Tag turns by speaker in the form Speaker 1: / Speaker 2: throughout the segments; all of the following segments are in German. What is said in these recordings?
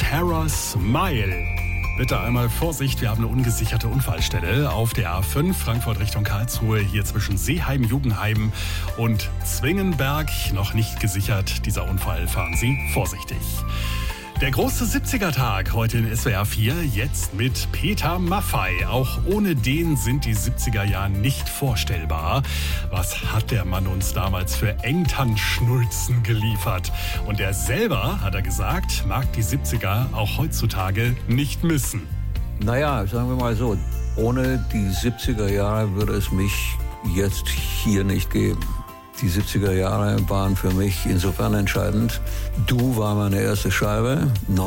Speaker 1: Sarah Smile. Bitte einmal Vorsicht, wir haben eine ungesicherte Unfallstelle auf der A5 Frankfurt Richtung Karlsruhe, hier zwischen Seeheim, Jugendheim und Zwingenberg. Noch nicht gesichert, dieser Unfall, fahren Sie vorsichtig. Der große 70er-Tag heute in SWR 4, jetzt mit Peter Maffay. Auch ohne den sind die 70er Jahre nicht vorstellbar. Was hat der Mann uns damals für Engtanzschnulzen geliefert? Und er selber, hat er gesagt, mag die 70er auch heutzutage nicht missen.
Speaker 2: Naja, sagen wir mal so, ohne die 70er Jahre würde es mich jetzt hier nicht geben. Die 70er Jahre waren für mich insofern entscheidend. Du war meine erste Scheibe,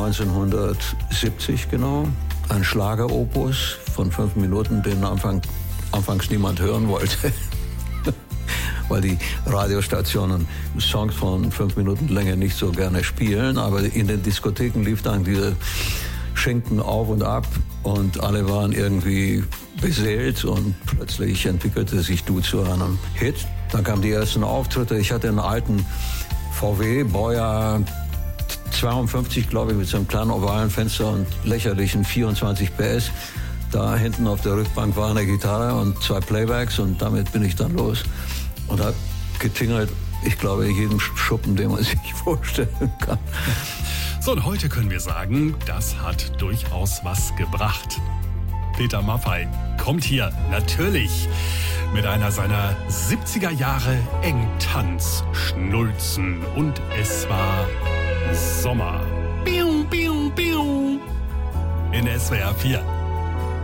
Speaker 2: 1970 genau. Ein Schlageropus von 5 Minuten, den anfangs niemand hören wollte. Weil die Radiostationen Songs von 5 Minuten Länge nicht so gerne spielen. Aber in den Diskotheken lief dann diese Schinken auf und ab und alle waren irgendwie beseelt und plötzlich entwickelte sich Du zu einem Hit. Dann kamen die ersten Auftritte. Ich hatte einen alten VW, Baujahr 52, glaube ich, mit so einem kleinen ovalen Fenster und lächerlichen 24 PS. Da hinten auf der Rückbank war eine Gitarre und 2 Playbacks und damit bin ich dann los und habe getingelt, ich glaube, in jedem Schuppen, den man sich vorstellen kann.
Speaker 1: So, und heute können wir sagen, das hat durchaus was gebracht. Peter Maffay kommt hier natürlich mit einer seiner 70er Jahre Engtanzschnulzen. Und es war Sommer. Biu, biu, biu. In SWR 4.